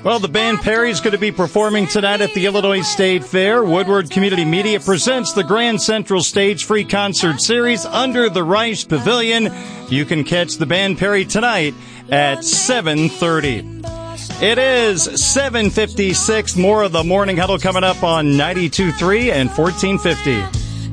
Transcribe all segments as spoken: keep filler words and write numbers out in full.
Well, the band Perry's going to be performing tonight at the Illinois State Fair. Woodward Community Media presents the Grand Central Stage Free Concert Series under the Rice Pavilion. You can catch the band Perry tonight at seven thirty. It is seven fifty-six. More of the Morning Huddle coming up on ninety-two point three and fourteen fifty.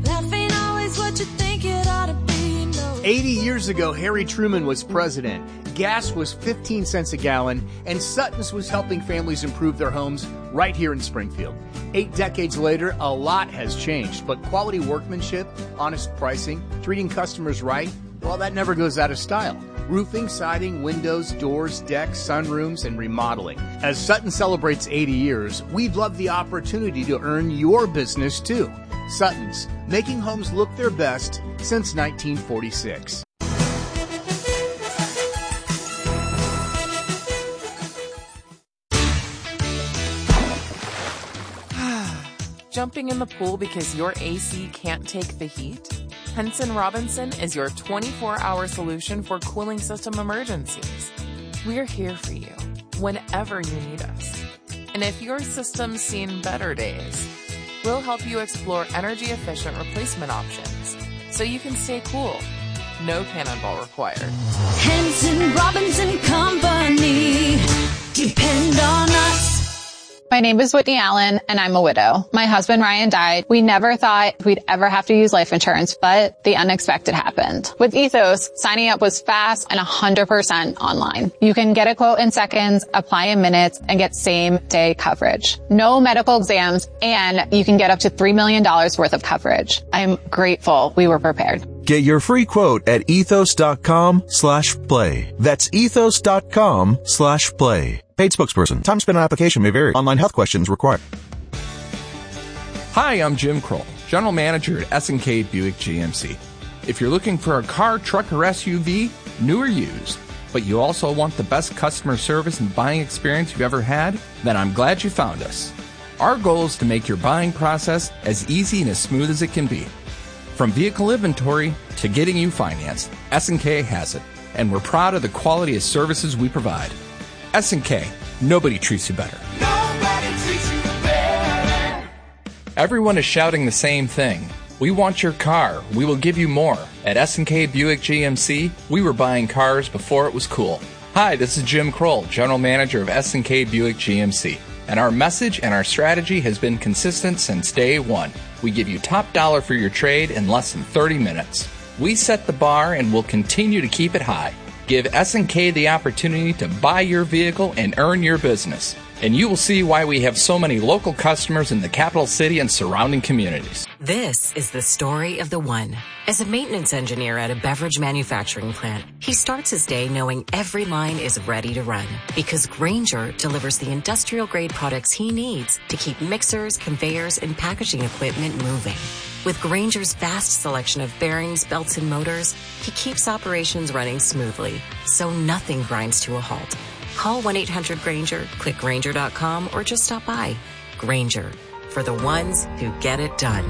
eighty years ago, Harry Truman was president. Gas was fifteen cents a gallon, and Sutton's was helping families improve their homes right here in Springfield. Eight decades later, a lot has changed, but quality workmanship, honest pricing, treating customers right, well, that never goes out of style. Roofing, siding, windows, doors, decks, sunrooms, and remodeling. As Sutton celebrates eighty years, we'd love the opportunity to earn your business too. Sutton's, making homes look their best since nineteen forty-six. Jumping in the pool because your A C can't take the heat? Henson Robinson is your twenty-four hour solution for cooling system emergencies. We're here for you whenever you need us. And if your system's seen better days, we'll help you explore energy-efficient replacement options so you can stay cool. No cannonball required. Henson Robinson Company. Depend on us. My name is Whitney Allen, and I'm a widow. My husband, Ryan, died. We never thought we'd ever have to use life insurance, but the unexpected happened. With Ethos, signing up was fast and one hundred percent online. You can get a quote in seconds, apply in minutes, and get same-day coverage. No medical exams, and you can get up to three million dollars worth of coverage. I'm grateful we were prepared. Get your free quote at ethos.com slash play. That's ethos.com slash play. Paid spokesperson. Time spent on application may vary. Online health questions required. Hi, I'm Jim Kroll, General Manager at S and K Buick G M C. If you're looking for a car, truck, or S U V, new or used, but you also want the best customer service and buying experience you've ever had, then I'm glad you found us. Our goal is to make your buying process as easy and as smooth as it can be. From vehicle inventory to getting you financed, S and K has it, and we're proud of the quality of services we provide. S and K, nobody treats you better. Nobody treats you better. Everyone is shouting the same thing. We want your car. We will give you more. At S and K Buick G M C, we were buying cars before it was cool. Hi, this is Jim Kroll, General Manager of S and K Buick G M C. And our message and our strategy has been consistent since day one. We give you top dollar for your trade in less than thirty minutes. We set the bar and will continue to keep it high. Give S and K the opportunity to buy your vehicle and earn your business. And you will see why we have so many local customers in the capital city and surrounding communities. This is the story of the one. As a maintenance engineer at a beverage manufacturing plant, he starts his day knowing every line is ready to run because Grainger delivers the industrial-grade products he needs to keep mixers, conveyors, and packaging equipment moving. With Grainger's vast selection of bearings, belts, and motors, he keeps operations running smoothly, so nothing grinds to a halt. Call one eight hundred Grainger, click Grainger dot com, or just stop by. Grainger, for the ones who get it done.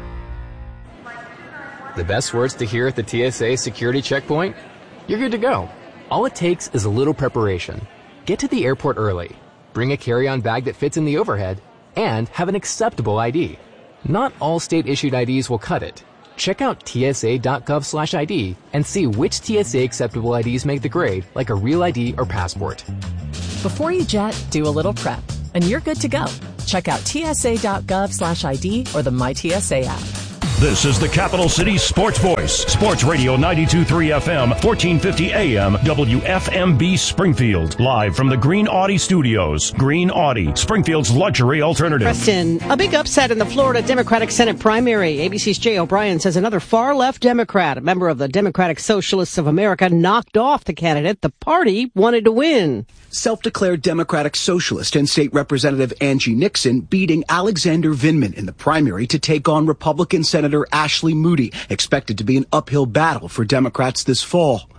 The best words to hear at the T S A security checkpoint? You're good to go. All it takes is a little preparation. Get to the airport early, bring a carry-on bag that fits in the overhead, and have an acceptable I D. Not all state-issued I Ds will cut it. Check out tsa.gov slash ID and see which T S A acceptable I Ds make the grade, like a real I D or passport. Before you jet, do a little prep, and you're good to go. Check out tsa.gov slash ID or the MyTSA app. This is the Capital City Sports Voice. Sports Radio ninety-two point three F M, fourteen fifty A M, W F M B Springfield. Live from the Green Audi Studios. Green Audi, Springfield's luxury alternative. Preston, a big upset in the Florida Democratic Senate primary. A B C's Jay O'Brien says another far-left Democrat, a member of the Democratic Socialists of America, knocked off the candidate the party wanted to win. Self-declared Democratic Socialist and State Representative Angie Nixon beating Alexander Vindman in the primary to take on Republican Senator Ashley Moody, expected to be an uphill battle for Democrats this fall.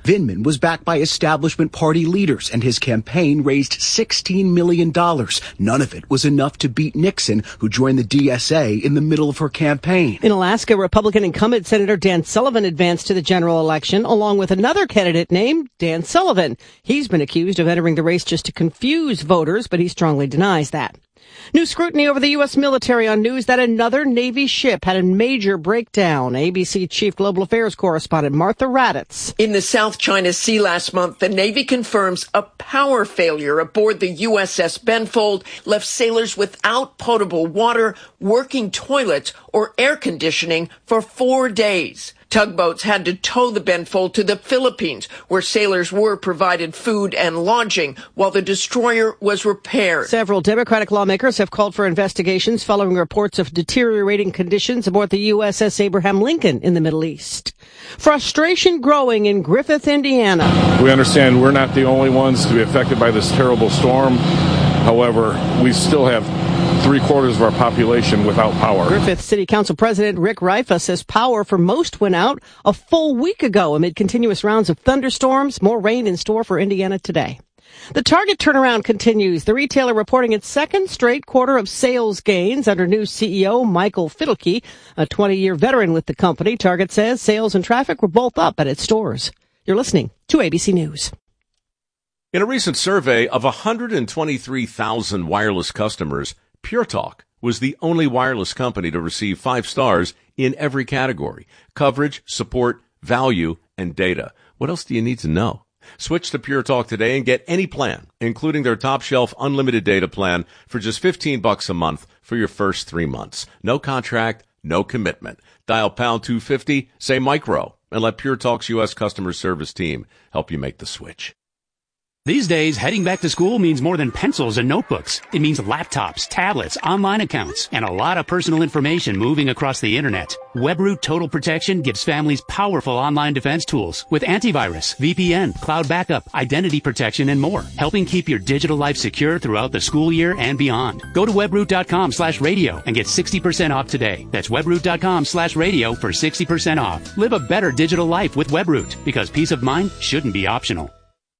Vindman was backed by establishment party leaders, and his campaign raised sixteen million dollars. None of it was enough to beat Nixon, who joined the D S A in the middle of her campaign. In Alaska, Republican incumbent Senator Dan Sullivan advanced to the general election, along with another candidate named Dan Sullivan. He's been accused of entering the race just to confuse voters, but he strongly denies that. New scrutiny over the U S military on news that another Navy ship had a major breakdown. A B C Chief Global Affairs correspondent Martha Raddatz. In the South China Sea last month, the Navy confirms a power failure aboard the U S S Benfold left sailors without potable water, working toilets, or air conditioning for four days. Tugboats had to tow the Benfold to the Philippines, where sailors were provided food and lodging while the destroyer was repaired. Several Democratic lawmakers have called for investigations following reports of deteriorating conditions aboard the U S S Abraham Lincoln in the Middle East. Frustration growing in Griffith, Indiana. We understand we're not the only ones to be affected by this terrible storm. However, we still have three quarters of our population without power. Griffith City Council President Rick Rifa says power for most went out a full week ago amid continuous rounds of thunderstorms. More rain in store for Indiana today. The Target turnaround continues. The retailer reporting its second straight quarter of sales gains under new C E O Michael Fidelke, a twenty-year veteran with the company. Target says sales and traffic were both up at its stores. You're listening to A B C News. In a recent survey of one hundred twenty-three thousand wireless customers, Pure Talk was the only wireless company to receive five stars in every category: coverage, support, value, and data. What else do you need to know? Switch to Pure Talk today and get any plan, including their top shelf unlimited data plan, for just fifteen bucks a month for your first three months. No contract, no commitment. Dial pound two fifty, say micro, and let Pure Talk's U S customer service team help you make the switch. These days, heading back to school means more than pencils and notebooks. It means laptops, tablets, online accounts, and a lot of personal information moving across the internet. WebRoot Total Protection gives families powerful online defense tools with antivirus, V P N, cloud backup, identity protection, and more, helping keep your digital life secure throughout the school year and beyond. Go to webroot.com slash radio and get sixty percent off today. That's webroot.com slash radio for sixty percent off. Live a better digital life with WebRoot, because peace of mind shouldn't be optional.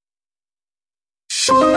From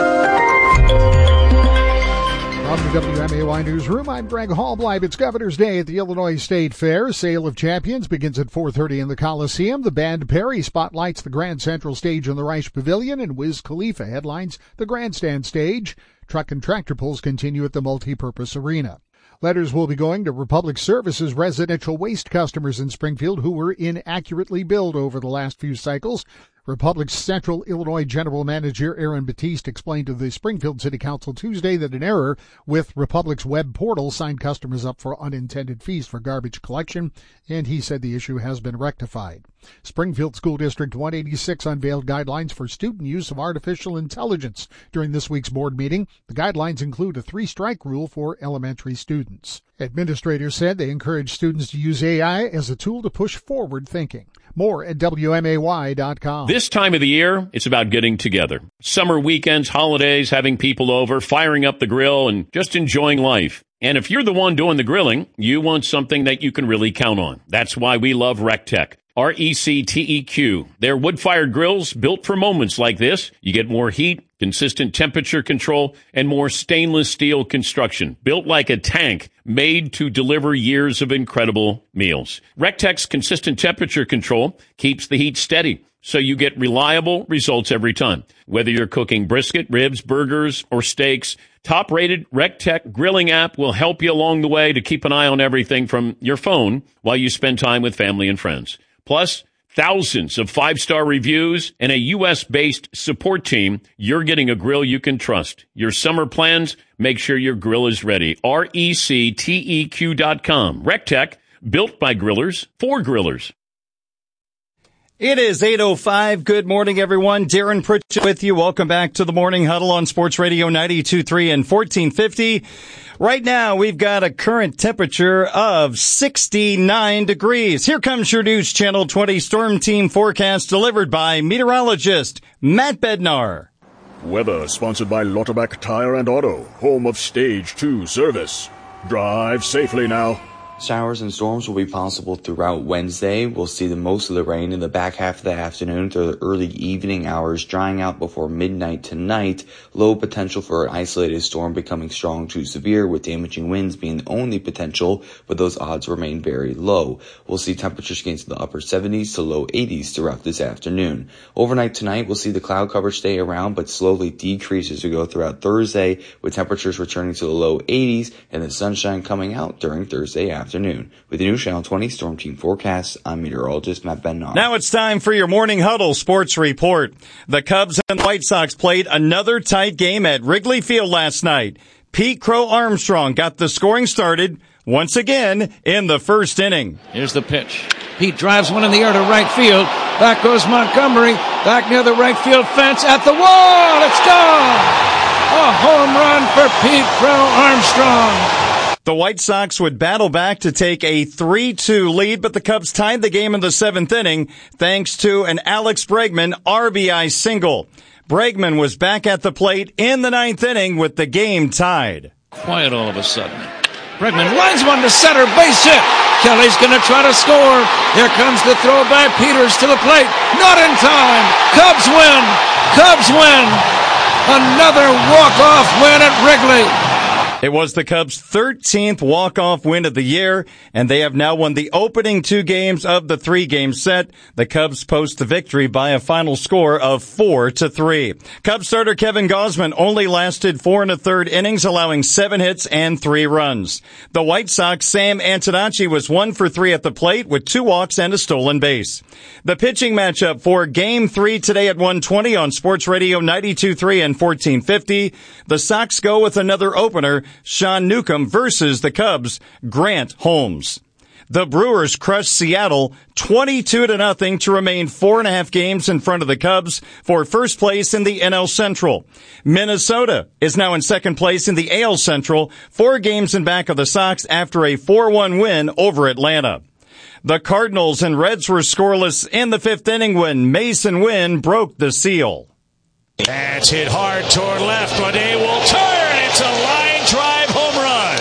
the W M A Y Newsroom, I'm Greg Hallbleib. It's Governor's Day at the Illinois State Fair. Sale of Champions begins at four thirty in the Coliseum. The band Perry spotlights the Grand Central Stage in the Reich Pavilion, and Wiz Khalifa headlines the Grandstand Stage. Truck and tractor pulls continue at the Multipurpose Arena. Letters will be going to Republic Services residential waste customers in Springfield who were inaccurately billed over the last few cycles. Republic's Central Illinois General Manager Aaron Batiste explained to the Springfield City Council Tuesday that an error with Republic's web portal signed customers up for unintended fees for garbage collection, and he said the issue has been rectified. Springfield School District one eighty-six unveiled guidelines for student use of artificial intelligence during this week's board meeting. The guidelines include a three-strike rule for elementary students. Administrators said they encourage students to use A I as a tool to push forward thinking. More at W M A Y dot com. This time of the year, it's about getting together. Summer weekends, holidays, having people over, firing up the grill, and just enjoying life. And if you're the one doing the grilling, you want something that you can really count on. That's why we love RecTech. R E C T E Q. They're wood-fired grills built for moments like this. You get more heat, consistent temperature control, and more stainless steel construction. Built like a tank, made to deliver years of incredible meals. RecTech's consistent temperature control keeps the heat steady, so you get reliable results every time. Whether you're cooking brisket, ribs, burgers, or steaks, top-rated RecTech grilling app will help you along the way to keep an eye on everything from your phone while you spend time with family and friends. Plus, thousands of five-star reviews and a U S-based support team. You're getting a grill you can trust. Your summer plans, make sure your grill is ready. R E C T E Q dot com. RecTech, built by grillers for grillers. It is eight oh five. Good morning, everyone. Darren Pritchett with you. Welcome back to the Morning Huddle on Sports Radio ninety-two point three and fourteen fifty. Right now, we've got a current temperature of sixty-nine degrees. Here comes your News Channel twenty Storm Team forecast delivered by meteorologist Matt Bednar. Weather sponsored by Lauterbach Tire and Auto, home of Stage two service. Drive safely now. Showers and storms will be possible throughout Wednesday. We'll see the most of the rain in the back half of the afternoon through the early evening hours, drying out before midnight tonight. Low potential for an isolated storm becoming strong to severe, with damaging winds being the only potential, but those odds remain very low. We'll see temperatures gain to the upper seventies to low eighties throughout this afternoon. Overnight tonight, we'll see the cloud cover stay around, but slowly decrease as we go throughout Thursday, with temperatures returning to the low eighties and the sunshine coming out during Thursday afternoon. Afternoon. With the new Channel twenty Storm Team forecast, I'm meteorologist Matt Bennar. Now it's time for your Morning Huddle Sports Report. The Cubs and White Sox played another tight game at Wrigley Field last night. Pete Crow Armstrong got the scoring started once again in the first inning. Here's the pitch. Pete drives one in the air to right field. Back goes Montgomery. Back near the right field fence at the wall. It's gone. A home run for Pete Crow Armstrong. The White Sox would battle back to take a three two lead, but the Cubs tied the game in the seventh inning thanks to an Alex Bregman R B I single. Bregman was back at the plate in the ninth inning with the game tied. Quiet all of a sudden. Bregman lines one to center, base hit. Kelly's going to try to score. Here comes the throw by Peters to the plate. Not in time. Cubs win. Cubs win. Another walk-off win at Wrigley. It was the Cubs' thirteenth walk-off win of the year, and they have now won the opening two games of the three-game set. The Cubs post the victory by a final score of four to three. Cubs starter Kevin Gausman only lasted four and a third innings, allowing seven hits and three runs. The White Sox' Sam Antonacci was one for three at the plate with two walks and a stolen base. The pitching matchup for Game three today at one twenty on Sports Radio ninety-two point three and fourteen fifty. The Sox go with another opener, Sean Newcomb versus the Cubs, Grant Holmes. The Brewers crushed Seattle twenty-two to nothing to remain four and a half games in front of the Cubs for first place in the N L Central. Minnesota is now in second place in the A L Central, four games in back of the Sox after a four one win over Atlanta. The Cardinals and Reds were scoreless in the fifth inning when Mason Wynn broke the seal. That's hit hard toward left. Lede will turn. It's a line drive home run.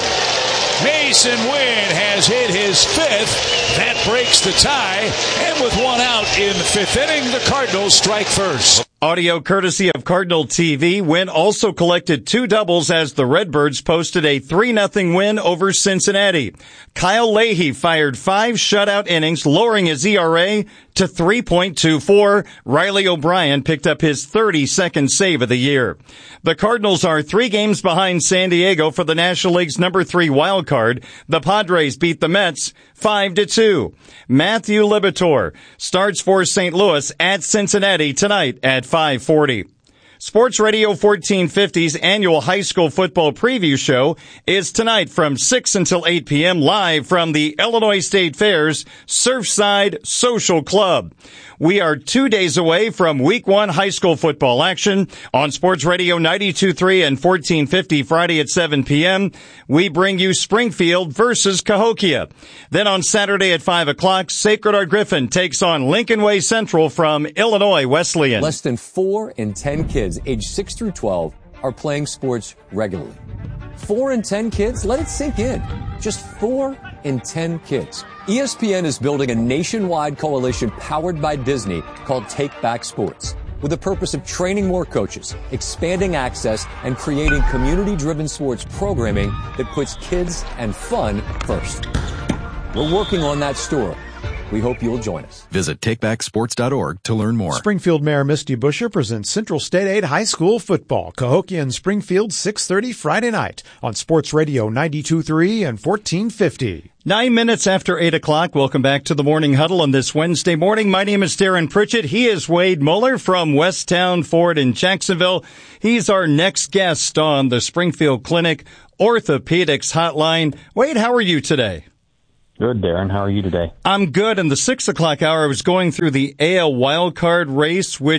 Mason Wynn has hit his fifth. That breaks the tie. And with one out in the fifth inning, the Cardinals strike first. Audio courtesy of Cardinal T V. Wynn also collected two doubles as the Redbirds posted a three nothing win over Cincinnati. Kyle Leahy fired five shutout innings, lowering his E R A to three point two four. Riley O'Brien picked up his thirty-second save of the year. The Cardinals are three games behind San Diego for the National League's number three wild card. The Padres beat the Mets five to two. Matthew Liberatore starts for Saint Louis at Cincinnati tonight at five forty. Sports Radio fourteen fifty's annual high school football preview show is tonight from six until eight p.m. live from the Illinois State Fair's Surfside Social Club. We are two days away from week one high school football action on Sports Radio ninety-two point three and fourteen fifty Friday at seven p.m. We bring you Springfield versus Cahokia. Then on Saturday at five o'clock, Sacred Heart Griffin takes on Lincoln Way Central from Illinois Wesleyan. Less than four in ten kids aged six through twelve are playing sports regularly. Four in ten kids? Let it sink in. Just four in ten kids. E S P N is building a nationwide coalition powered by Disney called Take Back Sports, with the purpose of training more coaches, expanding access, and creating community-driven sports programming that puts kids and fun first. We're working on that story. We hope you'll join us. Visit take back sports dot org to learn more. Springfield Mayor Misty Buscher presents Central State Aid High School Football. Cahokia and Springfield, six thirty Friday night on Sports Radio ninety-two point three and fourteen fifty. Nine minutes after eight o'clock. Welcome back to the Morning Huddle on this Wednesday morning. My name is Darren Pritchett. He is Wade Muller from Westtown Ford in Jacksonville. He's our next guest on the Springfield Clinic Orthopedics Hotline. Wade, how are you today? Good, Darren. How are you today? I'm good. In the six o'clock hour, I was going through the A L wildcard race, which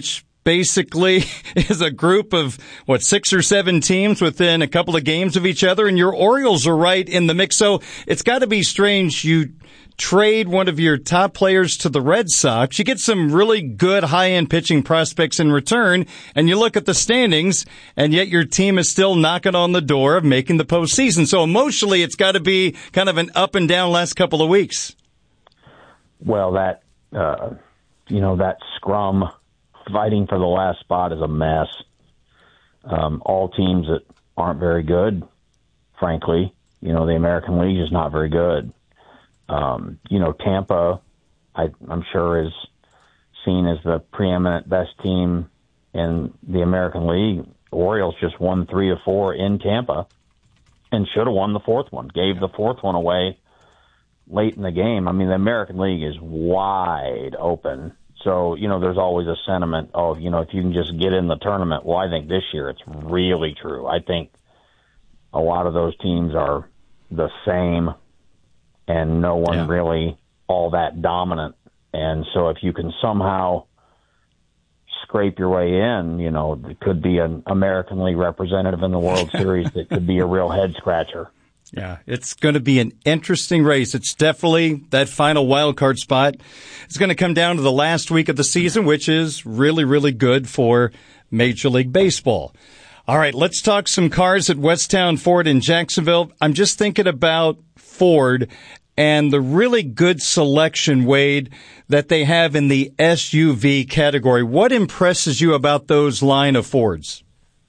basically is a group of, what, six or seven teams within a couple of games of each other, and your Orioles are right in the mix. So it's got to be strange. You trade one of your top players to the Red Sox. You get some really good high-end pitching prospects in return, and you look at the standings, and yet your team is still knocking on the door of making the postseason. So emotionally, it's got to be kind of an up and down last couple of weeks. Well, that, uh, you know, that scrum fighting for the last spot is a mess. Um, all teams that aren't very good, frankly, you know, the American League is not very good. Um, you know, Tampa, I, I'm sure, is seen as the preeminent best team in the American League. Orioles just won three to four in Tampa and should have won the fourth one, gave the fourth one away late in the game. I mean, the American League is wide open. So, you know, there's always a sentiment of, you know, if you can just get in the tournament. Well, I think this year it's really true. I think a lot of those teams are the same and no one yeah. really all that dominant. And so if you can somehow scrape your way in, you know, it could be an American League representative in the World Series that could be a real head scratcher. Yeah, it's going to be an interesting race. It's definitely that final wild card spot. It's going to come down to the last week of the season, which is really, really good for Major League Baseball. All right, let's talk some cars at Westtown Ford in Jacksonville. I'm just thinking about Ford and the really good selection, Wade, that they have in the S U V category. What impresses you about those line of Fords?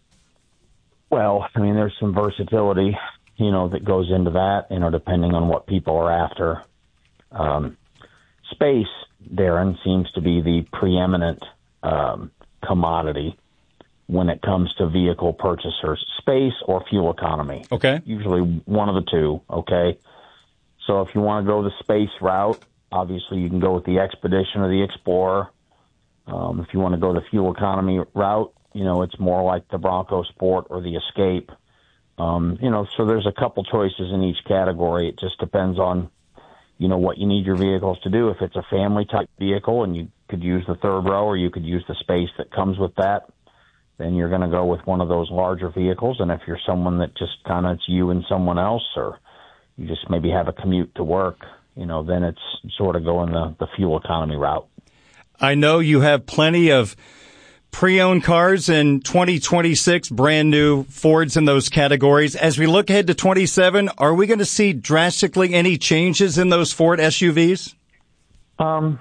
Well, I mean, there's some versatility, you know, that goes into that, you know, depending on what people are after. Um, space, Darren, seems to be the preeminent um, commodity when it comes to vehicle purchasers. Space or fuel economy. Okay. Usually one of the two, okay? So if you want to go the space route, obviously you can go with the Expedition or the Explorer. Um, if you want to go the fuel economy route, you know, it's more like the Bronco Sport or the Escape. Um, you know, so there's a couple choices in each category. It just depends on, you know, what you need your vehicles to do. If it's a family type vehicle and you could use the third row or you could use the space that comes with that, then you're going to go with one of those larger vehicles. And if you're someone that just kind of, it's you and someone else, or you just maybe have a commute to work, you know, then it's sort of going the, the fuel economy route. I know you have plenty of pre-owned cars in twenty twenty-six, brand new Fords in those categories. As we look ahead to twenty-seven, are we going to see drastically any changes in those Ford S U Vs? Um,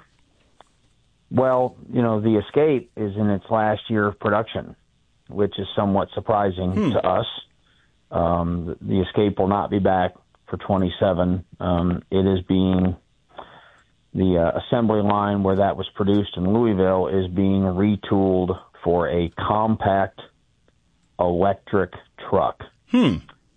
well, you know, the Escape is in its last year of production, which is somewhat surprising hmm. to us. Um, the Escape will not be back for twenty-seven. Um, it is being, the uh, assembly line where that was produced in Louisville is being retooled for a compact electric truck. Hmm.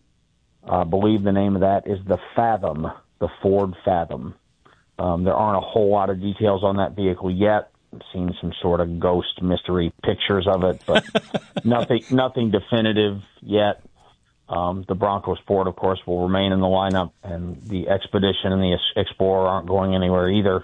I believe the name of that is the Fathom, the Ford Fathom. Um, there aren't a whole lot of details on that vehicle yet. I've seen some sort of ghost mystery pictures of it, but nothing, nothing definitive yet. Um, the Bronco Sport, of course, will remain in the lineup, and the Expedition and the Explorer aren't going anywhere either.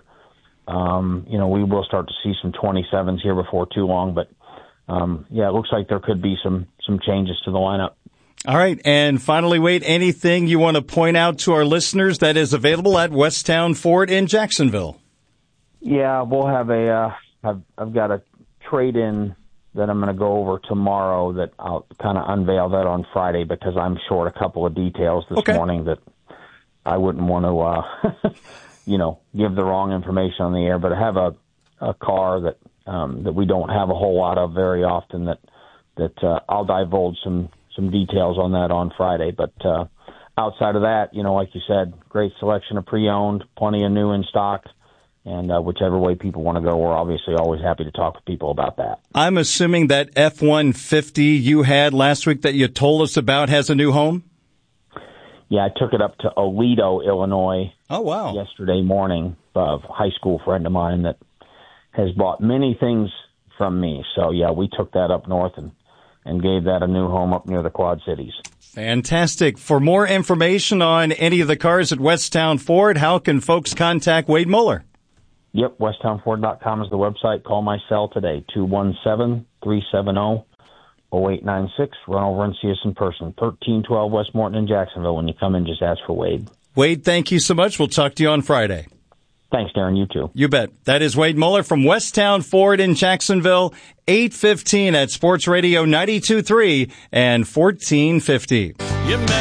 Um, you know, we will start to see some twenty-sevens here before too long, but um, yeah, it looks like there could be some some changes to the lineup. All right, and finally, Wade, anything you want to point out to our listeners that is available at Westtown Ford in Jacksonville? Yeah, we'll have a. Uh, I've I've got a trade-in that I'm going to go over tomorrow that I'll kind of unveil that on Friday because I'm short a couple of details this okay. morning that I wouldn't want to, uh, you know, give the wrong information on the air. But I have a, a car that um, that we don't have a whole lot of very often that that uh, I'll divulge some, some details on that on Friday. But uh, outside of that, you know, like you said, great selection of pre-owned, plenty of new in stock. And uh, whichever way people want to go, we're obviously always happy to talk with people about that. I'm assuming that F one fifty you had last week that you told us about has a new home? Yeah, I took it up to Aledo, Illinois. Oh, wow. Yesterday morning. A high school friend of mine that has bought many things from me. So, yeah, we took that up north and, and gave that a new home up near the Quad Cities. Fantastic. For more information on any of the cars at Westtown Ford, how can folks contact Wade Muller? Yep, westtown ford dot com is the website. Call my cell today, two one seven, three seven zero, zero eight nine six. Run over and see us in person. thirteen twelve West Morton in Jacksonville. When you come in, just ask for Wade. Wade, thank you so much. We'll talk to you on Friday. Thanks, Darren. You too. You bet. That is Wade Muller from Westtown Ford in Jacksonville, eight fifteen at Sports Radio ninety-two point three and fourteen fifty. You